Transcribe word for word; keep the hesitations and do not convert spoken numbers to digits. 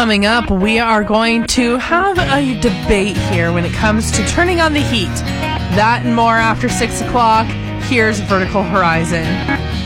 Coming up, we are going to have a debate here when it comes to turning on the heat. That and more after six o'clock. Here's Vertical Horizon.